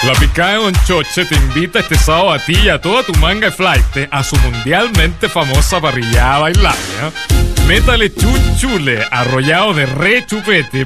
La Picada de Don Choche te invita este sábado a ti y a toda tu manga de flight a su mundialmente famosa parrillada bailable. Métale chunchule arrollado de re chupete